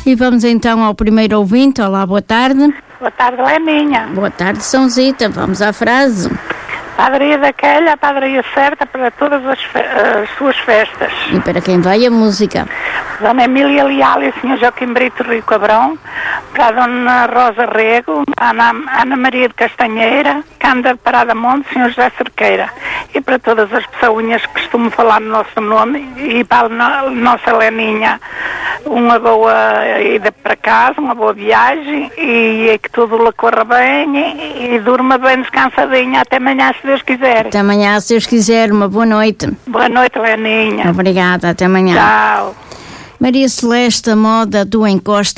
E vamos então ao primeiro ouvinte. Olá, boa tarde. Boa tarde, Leninha. Boa tarde, São Zita. Vamos à frase. Padaria daquela, a padaria certa para todas as suas festas. E para quem vai a música? Dona Emília Leal e o Sr. Joaquim Brito Rio Cabrão, para a Dona Rosa Rego, a Ana Maria de Castanheira, Cândida Parada Monte, Sr. José Cerqueira. E para todas as pessoinhas que costumam falar no nosso nome, e para a nossa Leninha, uma boa ida para casa, uma boa viagem, e que tudo lhe corra bem, e durma bem descansadinha. Até amanhã, se Deus quiser. Até amanhã, se Deus quiser. Uma boa noite. Boa noite, Leninha. Obrigada, até amanhã. Tchau. Maria Celeste, a moda do Encosta.